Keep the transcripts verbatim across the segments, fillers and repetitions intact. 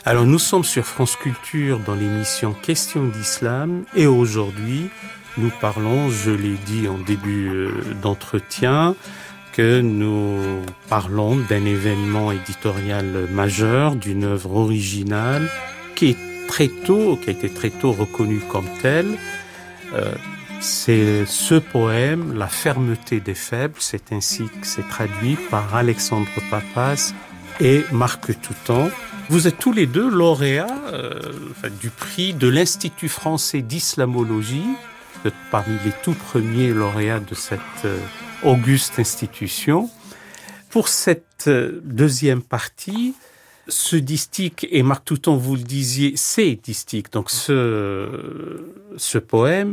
Alors nous sommes sur France Culture dans l'émission Questions d'Islam et aujourd'hui nous parlons, je l'ai dit en début d'entretien, que nous parlons d'un événement éditorial majeur, d'une œuvre originale qui est très tôt, qui a été très tôt reconnue comme telle. Euh, c'est ce poème, La fermeté des faibles, c'est ainsi que c'est traduit par Alexandre Papas et Marc Toutan. Vous êtes tous les deux lauréats euh, du prix de l'Institut français d'islamologie, vous êtes parmi les tout premiers lauréats de cette euh, auguste institution. Pour cette euh, deuxième partie, ce distique, et Marc Toutan, vous le disiez, c'est distique, donc ce, ce poème,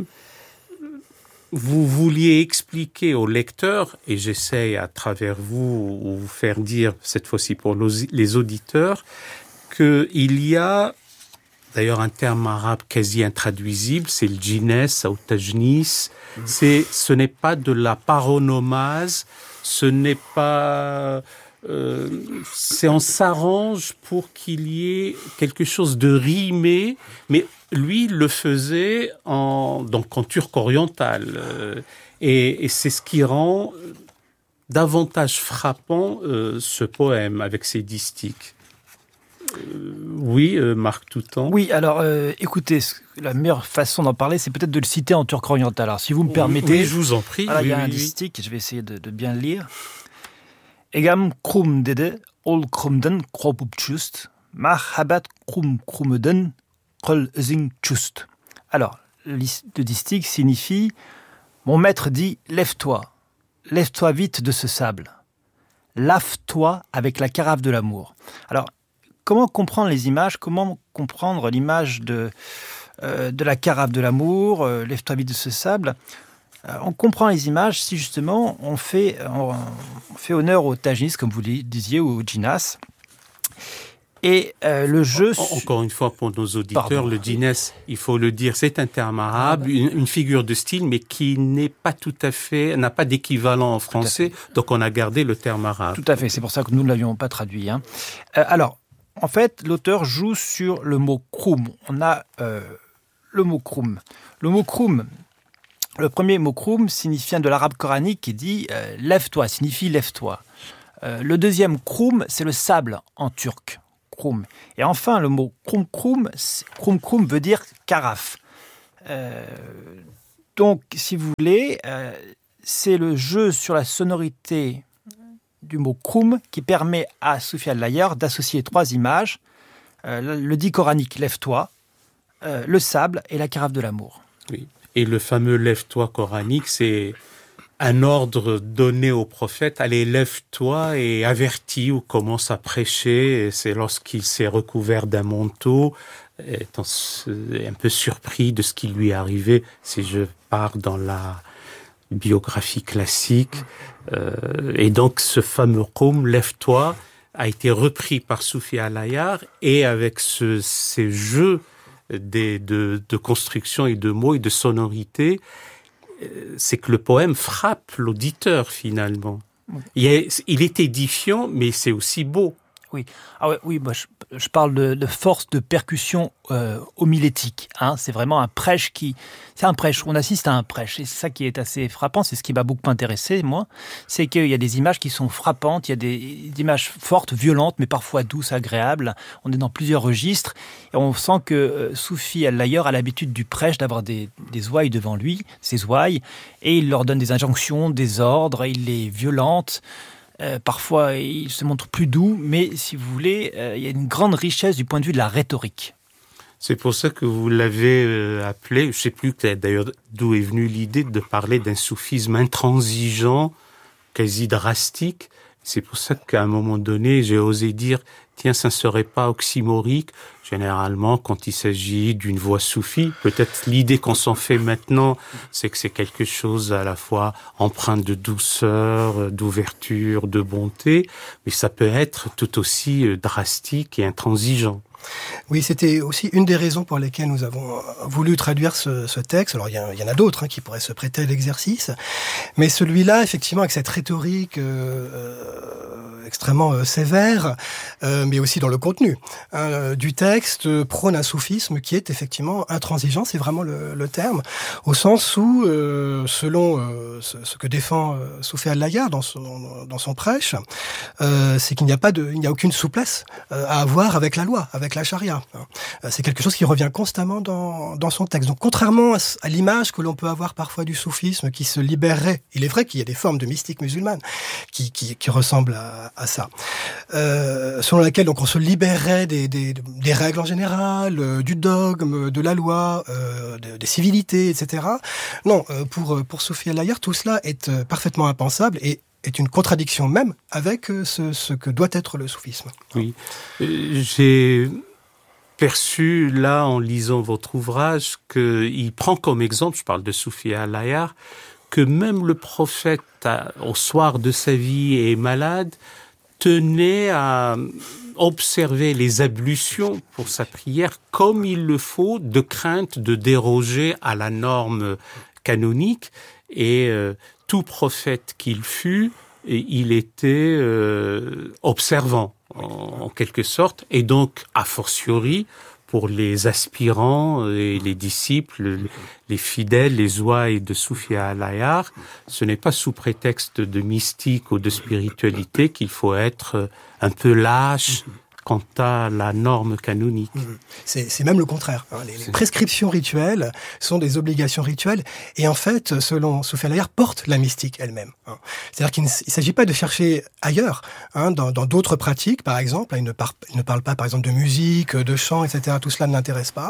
vous vouliez expliquer au lecteur, et j'essaie à travers vous, ou vous faire dire, cette fois-ci pour nos, les auditeurs, qu'il y a d'ailleurs un terme arabe quasi intraduisible, c'est le djinès, ou tajnis, mmh. c'est, ce n'est pas de la paronomase, ce n'est pas... Euh, c'est on s'arrange pour qu'il y ait quelque chose de rimé, mais lui le faisait en, donc en turc oriental, euh, et, et c'est ce qui rend davantage frappant euh, ce poème avec ses distiques. Euh, oui, euh, Marc Toutan. Oui, alors euh, écoutez, la meilleure façon d'en parler, c'est peut-être de le citer en turc oriental. Alors si vous me permettez, oui, je vous en prie. Voilà, oui, il y a oui, un oui. distique, je vais essayer de, de bien le lire. Egam krum dede, ol krumden kropup chust, mahabat krum krumeden, kol zing chust. Alors, le distique signifie « Mon maître dit, lève-toi, lève-toi vite de ce sable, lave-toi avec la carafe de l'amour. » Alors, comment comprendre les images ? Comment comprendre l'image de, euh, de la carafe de l'amour, euh, lève-toi vite de ce sable ? On comprend les images si justement on fait, on fait honneur au tajnis, comme vous le disiez, ou au djinas. Et euh, le jeu... Encore une fois, pour nos auditeurs, Pardon. le djinas, il faut le dire, c'est un terme arabe, une, une figure de style, mais qui n'est pas tout à fait, n'a pas d'équivalent en français, donc on a gardé le terme arabe. Tout à fait, c'est pour ça que nous ne l'avions pas traduit. Hein. Euh, alors, en fait, l'auteur joue sur le mot kroum. On a euh, le mot kroum. Le mot kroum... Le premier mot kroum signifie de l'arabe coranique qui dit euh, « lève-toi », signifie « lève-toi euh, ». Le deuxième kroum, c'est le sable en turc, kroum. Et enfin, le mot kroum kroum, kroum kroum veut dire carafe. Euh, donc, si vous voulez, euh, c'est le jeu sur la sonorité du mot kroum qui permet à Soufi al-Layar d'associer trois images, euh, le dit coranique « lève-toi euh, », le sable et la carafe de l'amour. Oui. Et le fameux « lève-toi » coranique, c'est un ordre donné au prophète. Allez, lève-toi et avertis ou commence à prêcher. Et c'est lorsqu'il s'est recouvert d'un manteau, étant un peu surpris de ce qui lui est arrivé, si je pars dans la biographie classique. Euh, et donc, ce fameux « Qoum », lève-toi, a été repris par Soufi al-Layar et avec ce, ces jeux Des, de, de construction et de mots et de sonorité, c'est que le poème frappe l'auditeur finalement. Il est, il est édifiant, mais c'est aussi beau. Oui, ah ouais, oui, moi je, je parle de, de force de percussion euh, homilétique. Hein. C'est vraiment un prêche qui, c'est un prêche. On assiste à un prêche, et c'est ça qui est assez frappant. C'est ce qui m'a beaucoup intéressé, moi, c'est qu'il y a des images qui sont frappantes. Il y a des, des images fortes, violentes, mais parfois douces, agréables. On est dans plusieurs registres, et on sent que euh, Soufi al-Layar a l'habitude du prêche, d'avoir des, des ouailles devant lui, ses ouailles, et il leur donne des injonctions, des ordres, il les violente. Euh, parfois, il se montre plus doux, mais si vous voulez, euh, il y a une grande richesse du point de vue de la rhétorique. C'est pour ça que vous l'avez euh, appelé, je ne sais plus d'ailleurs d'où est venue l'idée de parler d'un soufisme intransigeant, quasi drastique. C'est pour ça qu'à un moment donné, j'ai osé dire, tiens, ça ne serait pas oxymorique. Généralement, quand il s'agit d'une voix soufie, peut-être l'idée qu'on s'en fait maintenant, c'est que c'est quelque chose à la fois empreint de douceur, d'ouverture, de bonté, mais ça peut être tout aussi drastique et intransigeant. Oui, c'était aussi une des raisons pour lesquelles nous avons voulu traduire ce, ce texte. Alors, il y, il y en a d'autres hein, qui pourraient se prêter à l'exercice, mais celui-là, effectivement, avec cette rhétorique euh, euh, extrêmement euh, sévère, euh, mais aussi dans le contenu hein, du texte, euh, prône un soufisme qui est effectivement intransigeant, c'est vraiment le, le terme, au sens où, euh, selon euh, ce, ce que défend euh, Soufi al-Layar dans son, dans son prêche, euh, c'est qu'il n'y a pas de, il n'y a aucune souplesse euh, à avoir avec la loi, avec la charia. Euh, c'est quelque chose qui revient constamment dans, dans son texte. Donc, contrairement à, à l'image que l'on peut avoir parfois du soufisme qui se libérerait, il est vrai qu'il y a des formes de mystique musulmane qui, qui, qui ressemblent à, à ça, euh, selon laquelle donc on se libérerait des, des, des règles en général, euh, du dogme, de la loi, euh, de, des civilités, et cetera. Non, euh, pour pour Soufi al-Layar, tout cela est euh, parfaitement impensable et est une contradiction même avec euh, ce, ce que doit être le soufisme. Oui, euh, j'ai perçu là en lisant votre ouvrage qu'il prend comme exemple, je parle de Soufi al-Layar, que même le prophète, à, au soir de sa vie est malade, tenait à observer les ablutions pour sa prière comme il le faut, de crainte de déroger à la norme canonique. Et euh, tout prophète qu'il fût, il était euh, observant, en, en quelque sorte, et donc, a fortiori, pour les aspirants et les disciples, les fidèles, les ouailles de Soufi al-Layar, ce n'est pas sous prétexte de mystique ou de spiritualité qu'il faut être un peu lâche quant à la norme canonique. C'est, c'est même le contraire. Hein. Les, les prescriptions rituelles sont des obligations rituelles et en fait, selon Soufi al-Layar, porte la mystique elle-même. Hein. C'est-à-dire qu'il ne il s'agit pas de chercher ailleurs, hein, dans, dans d'autres pratiques, par exemple. Il ne, par, il ne parle pas, par exemple, de musique, de chant, et cetera. Tout cela ne l'intéresse pas.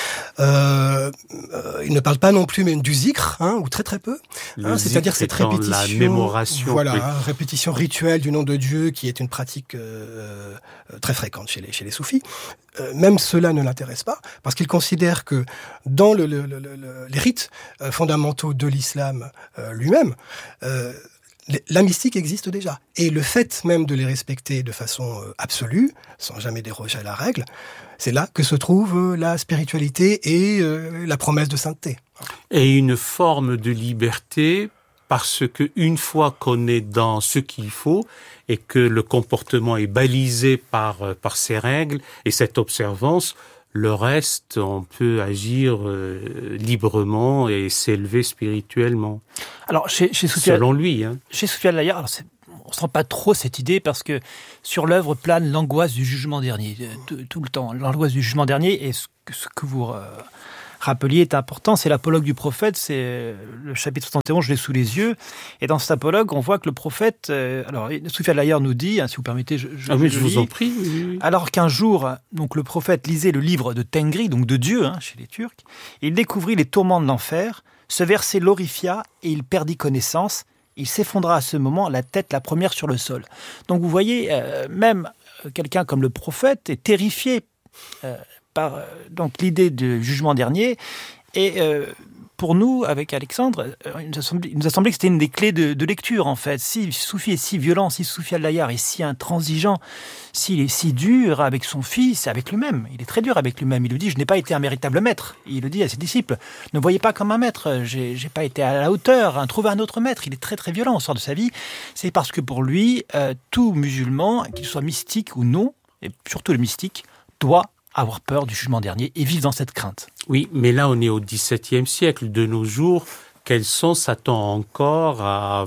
Euh, euh, il ne parle pas non plus même du zikr, hein, ou très très peu. Hein, c'est-à-dire cette répétition, la mémoration, voilà, oui. hein, répétition rituelle du nom de Dieu, qui est une pratique euh, très fréquente chez les, chez les soufis. Euh, même cela ne l'intéresse pas, parce qu'il considère que dans le, le, le, le, les rites euh, fondamentaux de l'islam euh, lui-même, euh, la mystique existe déjà. Et le fait même de les respecter de façon euh, absolue, sans jamais déroger à la règle, c'est là que se trouve euh, la spiritualité et euh, la promesse de sainteté. Et une forme de liberté, parce que une fois qu'on est dans ce qu'il faut et que le comportement est balisé par par ces règles et cette observance, le reste, on peut agir euh, librement et s'élever spirituellement. Alors, chez, chez Soufi, selon lui, hein. Chez Soufi al-Layar, alors c'est, on ne sent pas trop cette idée parce que sur l'œuvre plane l'angoisse du jugement dernier, tout, tout le temps. L'angoisse du jugement dernier, et ce que, ce que vous euh, rappeliez est important, c'est l'apologue du prophète, c'est le chapitre soixante et onze, je l'ai sous les yeux, et dans cet apologue, on voit que le prophète, euh, alors Soufi al-Layar nous dit, hein, si vous permettez, je, je, ah oui, je, je je vous lis, en prie. Oui, oui. Alors qu'un jour, donc le prophète lisait le livre de Tengri, donc de Dieu, hein, chez les Turcs, il découvrit les tourments de l'enfer, ce verset l'horrifia et il perdit connaissance. Il s'effondra à ce moment, la tête la première sur le sol. Donc vous voyez, euh, même quelqu'un comme le prophète est terrifié euh, par euh, donc l'idée du jugement dernier. Et euh, pour nous, avec Alexandre, euh, il, nous a semblé, il nous a semblé que c'était une des clés de, de lecture, en fait. Si Soufi est si violent, si Soufi al-Layar est si intransigeant, s'il est si dur avec son fils, avec lui-même, il est très dur avec lui-même. Il lui dit « Je n'ai pas été un véritable maître ». Il le dit à ses disciples « Ne voyez pas comme un maître, j'ai, j'ai pas été à la hauteur, hein, trouvez un autre maître ». Il est très très violent au sort de sa vie. C'est parce que pour lui, euh, tout musulman, qu'il soit mystique ou non, et surtout le mystique, doit avoir peur du jugement dernier et vivre dans cette crainte. Oui, mais là, on est au dix-septième siècle. De nos jours, quel sens s'attend encore à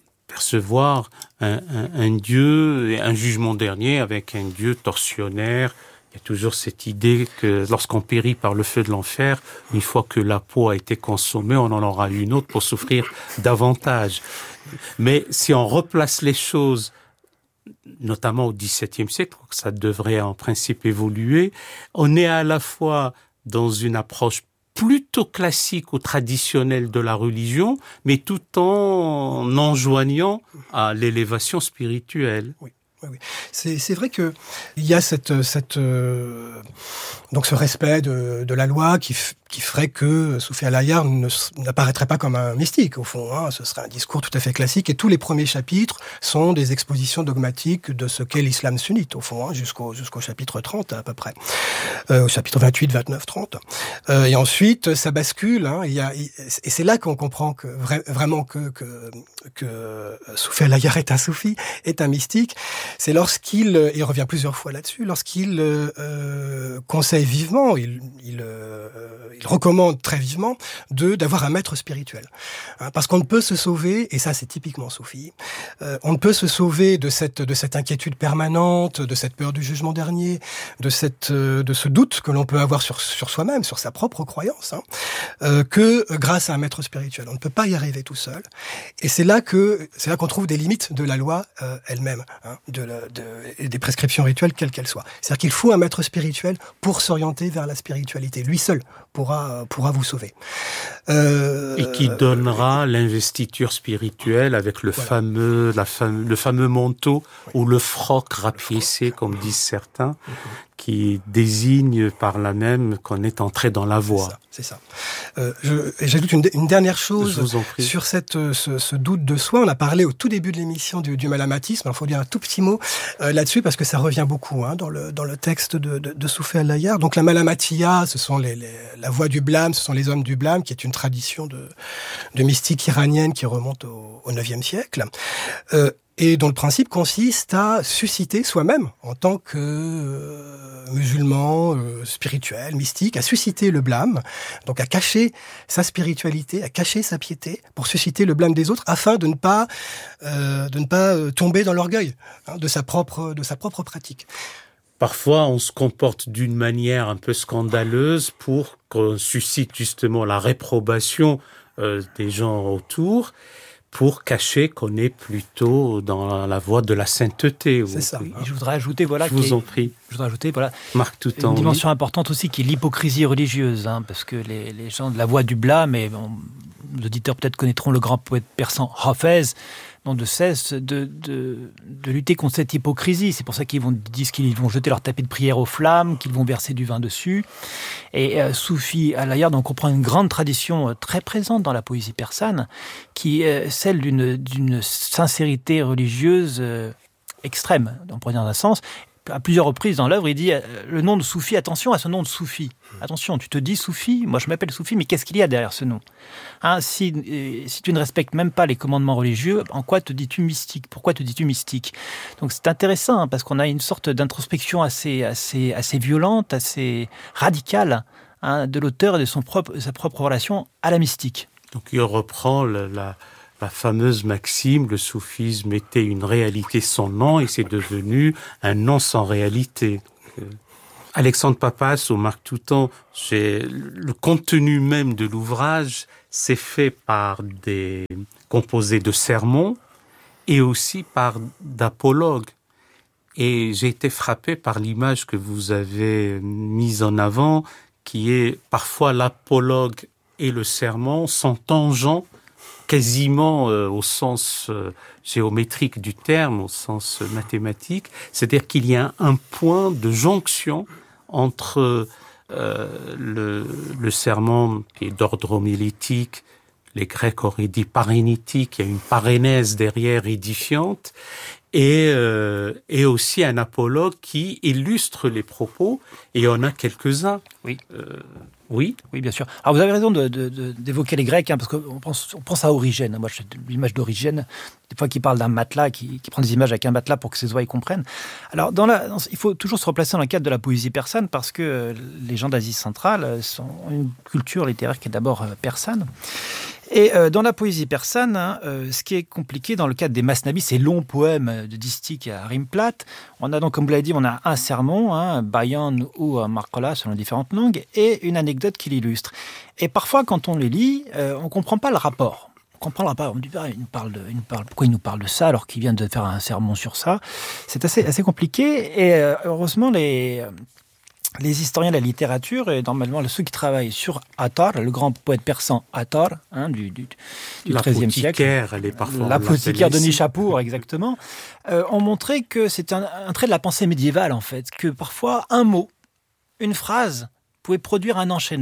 percevoir un, un, un Dieu, un jugement dernier avec un Dieu tortionnaire? Il y a toujours cette idée que lorsqu'on périt par le feu de l'enfer, une fois que la peau a été consommée, on en aura une autre pour souffrir davantage. Mais si on replace les choses, notamment au dix-septième siècle, ça devrait en principe évoluer, on est à la fois dans une approche plutôt classique ou traditionnelle de la religion, mais tout en enjoignant à l'élévation spirituelle. Oui. Oui, oui. C'est, c'est vrai que il y a cette, cette, euh, donc ce respect de, de la loi qui, f- qui ferait que Soufi al-Ayyar ne, n'apparaîtrait pas comme un mystique, au fond. Hein. Ce serait un discours tout à fait classique. Et tous les premiers chapitres sont des expositions dogmatiques de ce qu'est l'islam sunnite, au fond, hein, jusqu'au, jusqu'au chapitre trente à peu près. Euh, au chapitre vingt-huit, vingt-neuf, trente. Euh, et ensuite, ça bascule. Hein, il y a, et c'est là qu'on comprend que, vra- vraiment que, que, que Soufi al-Ayyar est un soufi, est un mystique. C'est lorsqu'il, il revient plusieurs fois là-dessus, lorsqu'il euh, conseille vivement, il, il euh, il recommande très vivement de d'avoir un maître spirituel, hein, parce qu'on ne peut se sauver, et ça c'est typiquement soufi, euh, on ne peut se sauver de cette de cette inquiétude permanente, de cette peur du jugement dernier, de cette euh, de ce doute que l'on peut avoir sur sur soi-même, sur sa propre croyance, hein, euh, que grâce à un maître spirituel. On ne peut pas y arriver tout seul, et c'est là que c'est là qu'on trouve des limites de la loi euh, elle-même, hein, de, la, de et des prescriptions rituelles quelles qu'elles soient. C'est-à-dire qu'il faut un maître spirituel pour s'orienter vers la spiritualité. Lui seul pourra, pourra vous sauver. Euh, et qui donnera euh, l'investiture spirituelle avec le voilà. fameux, la fame, le fameux manteau oui. ou le froc rapiécé, comme disent certains, mm-hmm. qui désigne par là même qu'on est entré dans la voie. C'est ça. C'est ça. Euh, je, j'ajoute une, une dernière chose sur cette, ce, ce doute de soi. On a parlé au tout début de l'émission du, du malamatisme. Il faut dire un tout petit mot euh, là-dessus parce que ça revient beaucoup hein, dans, le, dans le texte de, de, de Soufi al-Ayyar. Donc la malamatia, ce sont les, les, la voie du blâme, ce sont les hommes du blâme, qui est une tradition de, de mystique iranienne qui remonte au, au neuvième siècle. Euh, et dont le principe consiste à susciter soi-même, en tant que euh, musulman, euh, spirituel, mystique, à susciter le blâme, donc à cacher sa spiritualité, à cacher sa piété, pour susciter le blâme des autres, afin de ne pas, euh, de ne pas euh, tomber dans l'orgueil hein, de sa propre, de sa propre pratique. Parfois, on se comporte d'une manière un peu scandaleuse pour qu'on suscite justement la réprobation euh, des gens autour, pour cacher qu'on est plutôt dans la voie de la sainteté. C'est ça. Oui, je voudrais ajouter, voilà, je vous en prie. Je voudrais ajouter, voilà, Marc Toutan, une dimension oui. importante aussi qui est l'hypocrisie religieuse, hein, parce que les, les gens de la voie du blâme, et bon, les auditeurs peut-être connaîtront le grand poète persan Hafez, n'ont de cesse de, de, de lutter contre cette hypocrisie. C'est pour ça qu'ils vont, disent qu'ils vont jeter leur tapis de prière aux flammes, qu'ils vont verser du vin dessus. Et euh, Soufi al-Ayyar, donc, comprend une grande tradition euh, très présente dans la poésie persane, qui est celle d'une, d'une sincérité religieuse euh, extrême, on pourrait dire dans un sens. À plusieurs reprises dans l'œuvre, il dit euh, le nom de Soufi, attention à ce nom de Soufi. Attention, tu te dis Soufi, moi je m'appelle Soufi, mais qu'est-ce qu'il y a derrière ce nom hein, si, euh, si tu ne respectes même pas les commandements religieux, en quoi te dis-tu mystique ? Pourquoi te dis-tu mystique ? Donc c'est intéressant, hein, parce qu'on a une sorte d'introspection assez, assez, assez violente, assez radicale hein, de l'auteur et de son propre, sa propre relation à la mystique. Donc il reprend la... la... La fameuse maxime, le soufisme était une réalité sans nom et c'est devenu un nom sans réalité. Alexandre Papas ou Marc Toutan, j'ai, le contenu même de l'ouvrage, c'est fait par des composés de sermons et aussi par d'apologues. Et j'ai été frappé par l'image que vous avez mise en avant, qui est parfois l'apologue et le sermon sont tangents quasiment euh, au sens euh, géométrique du terme, au sens euh, mathématique. C'est-à-dire qu'il y a un point de jonction entre euh, le, le sermon qui est d'ordre homilétique, les Grecs auraient dit parénétique, il y a une parénèse derrière édifiante, et, euh, et aussi un apologue qui illustre les propos, et on a quelques-uns. Oui. Euh, Oui, oui, bien sûr. Alors vous avez raison de, de, de, d'évoquer les Grecs, hein, parce qu'on pense, on pense à Origène. Moi, j'ai l'image d'Origène, des fois qui parle d'un matelas, qui, qui prend des images avec un matelas pour que ses oreilles comprennent. Alors, dans la, dans, il faut toujours se replacer dans le cadre de la poésie persane, parce que euh, les gens d'Asie centrale sont, ont une culture littéraire qui est d'abord euh, persane. Et euh, dans la poésie persane, hein, euh, ce qui est compliqué dans le cadre des masnabis, ces longs poèmes de distique à rime plate, on a donc, comme vous l'avez dit, on a un sermon, hein, bayan ou un marqala selon différentes langues, et une anecdote qui l'illustre. Et parfois, quand on les lit, euh, on ne comprend pas le rapport. On comprend le rapport. On dit, ah, il nous parle de, il nous parle, pourquoi il nous parle de ça alors qu'il vient de faire un sermon sur ça ? C'est assez, assez compliqué. Et euh, heureusement, les... Les historiens de la littérature, et normalement ceux qui travaillent sur Attar, le grand poète persan Attar, hein, du, du, du treizième siècle, elle est parfois l'apothicaire de Nishapur, exactement, euh, ont montré que c'était un, un trait de la pensée médiévale, en fait, que parfois un mot, une phrase, pouvait produire un enchaînement.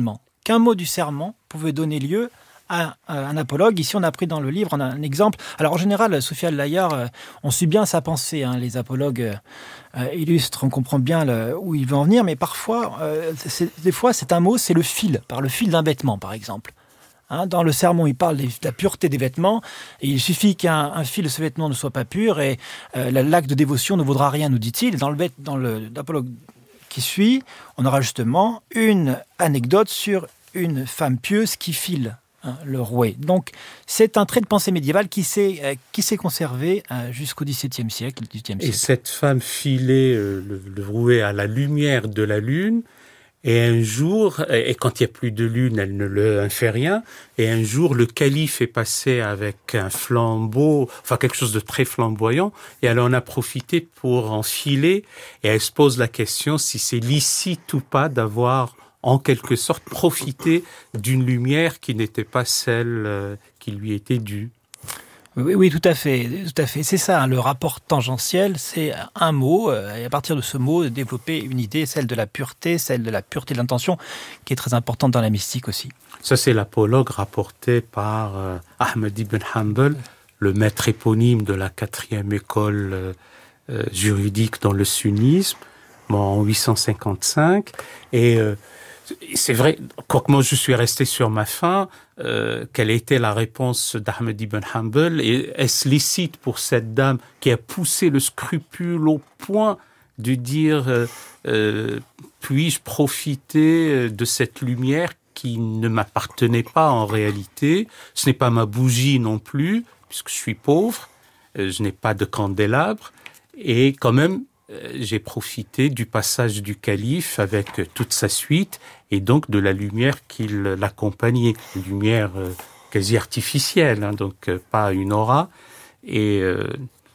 qu'un mot du serment pouvait donner lieu à un apologue. Ici, on a pris dans le livre on a un exemple. Alors, en général, Soufiane Layard, on suit bien sa pensée. Hein, les apologues euh, illustres, on comprend bien le, où il veut en venir, mais parfois, euh, c'est, des fois, c'est un mot, c'est le fil, par le fil d'un vêtement, par exemple. Hein, dans le sermon, il parle de la pureté des vêtements, et il suffit qu'un un fil de ce vêtement ne soit pas pur, et euh, l'acte de dévotion ne vaudra rien, nous dit-il. Dans le, dans le l'apologue qui suit, on aura justement une anecdote sur une femme pieuse qui file le rouet. Donc, c'est un trait de pensée médiéval qui s'est, euh, qui s'est conservé euh, jusqu'au dix-septième siècle, dix-huitième siècle. Et cette femme filait euh, le, le rouet à la lumière de la lune, et un jour, et quand il n'y a plus de lune, elle ne le fait rien, et un jour, le calife est passé avec un flambeau, enfin quelque chose de très flamboyant, et elle en a profité pour en filer, et elle se pose la question si c'est licite ou pas d'avoir en quelque sorte, profiter d'une lumière qui n'était pas celle euh, qui lui était due. Oui, oui, tout à fait, tout à fait. C'est ça, hein, le rapport tangentiel, c'est un mot, euh, et à partir de ce mot, développer une idée, celle de la pureté, celle de la pureté de l'intention, qui est très importante dans la mystique aussi. Ça, c'est l'apologue rapporté par euh, Ahmed ibn Hanbal, le maître éponyme de la quatrième école euh, euh, juridique dans le sunnisme, en huit cent cinquante-cinq, et euh, c'est vrai, quoique moi je suis resté sur ma faim, euh, quelle était la réponse d'Ahmed ibn Hanbal, et est-ce licite pour cette dame qui a poussé le scrupule au point de dire euh, euh, puis-je profiter de cette lumière qui ne m'appartenait pas en réalité, ce n'est pas ma bougie non plus, puisque je suis pauvre, euh, je n'ai pas de candélabre, et quand même j'ai profité du passage du calife avec toute sa suite et donc de la lumière qui l'accompagnait, une lumière euh, quasi artificielle, hein, donc euh, pas une aura. Et euh,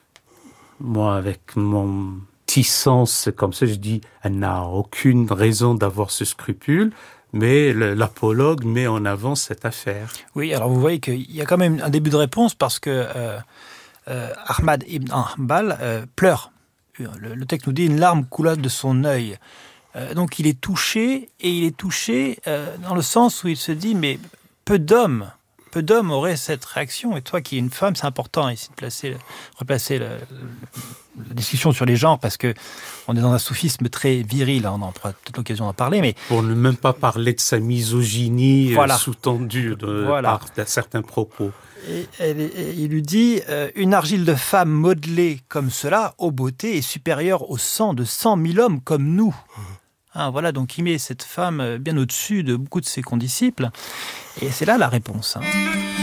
moi, avec mon petit sens comme ça, je dis, elle n'a aucune raison d'avoir ce scrupule, mais le, l'apologue met en avant cette affaire. Oui, alors vous voyez qu'il y a quand même un début de réponse parce que euh, euh, Ahmad ibn Hanbal euh, pleure. Le, le texte nous dit « une larme coula de son œil euh, ». Donc il est touché, et il est touché euh, dans le sens où il se dit « mais peu d'hommes, peu d'hommes auraient cette réaction ». Et toi qui es une femme, c'est important ici de placer, replacer le, le, la discussion sur les genres, parce qu'on est dans un soufisme très viril, hein, on aura peut-être l'occasion d'en parler. Mais pour ne même pas parler de sa misogynie voilà. euh, sous-tendue de, voilà. par de certains propos. Et, et, et il lui dit euh, « Une argile de femme modelée comme cela, ô beauté, est supérieure au sang de cent mille hommes comme nous. Mmh. » Hein, voilà, donc il met cette femme bien au-dessus de beaucoup de ses condisciples. Et c'est là la réponse. Hein.